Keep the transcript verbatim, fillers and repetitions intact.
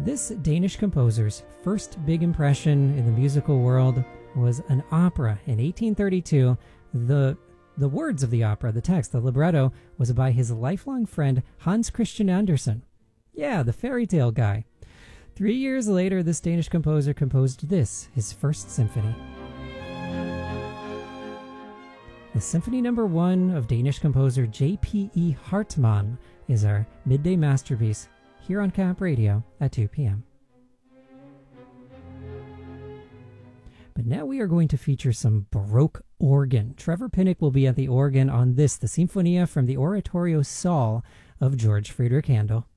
This Danish composer's first big impression in the musical world was an opera in eighteen thirty-two. The the words of the opera, the text, the libretto, was by his lifelong friend Hans Christian Andersen. Yeah, the fairy tale guy. Three years later, this Danish composer composed this, his first symphony. The Symphony Number One of Danish composer J P E Hartmann is our midday masterpiece here on Cap Radio at two p.m. But now we are going to feature some Baroque organ. Trevor Pinnock will be at the organ on this, the Sinfonia from the Oratorio Sol of George Friedrich Handel.